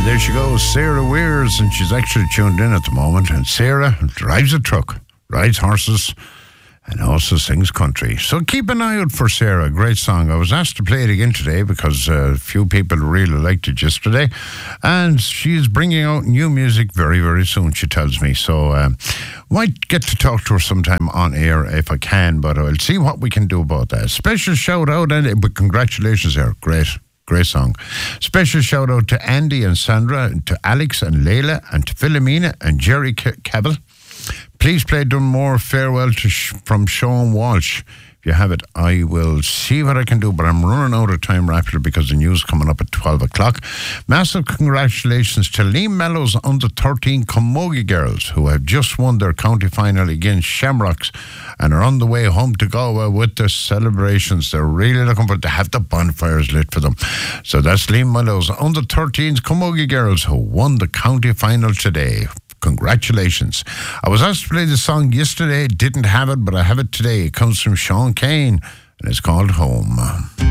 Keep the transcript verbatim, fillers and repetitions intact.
There she goes, Sarah Weirs, and she's actually tuned in at the moment. And Sarah drives a truck, rides horses, and also sings country. So keep an eye out for Sarah. Great song. I was asked to play it again today because a uh, few people really liked it yesterday. And she is bringing out new music very, very soon, she tells me. So uh, might get to talk to her sometime on air if I can, but I'll see what we can do about that. Special shout out, and but congratulations, Sarah. Great. Great song. Special shout out to Andy and Sandra, and to Alex and Layla, and to Philomena and Jerry Cavill. Please play Dunmore Farewell to Sh- from Sean Walsh. If you have it, I will see what I can do, but I'm running out of time rapidly because the news coming up at twelve o'clock. Massive congratulations to Liam Mellow's under thirteen Camogie girls, who have just won their county final against Shamrocks and are on the way home to Galway with their celebrations. They're really looking for to have the bonfires lit for them. So that's Liam Mellow's under thirteens Camogie girls who won the county final today. Congratulations. I was asked to play the song yesterday, didn't have it, but I have it today. It comes from Sean Kane, and it's called Home.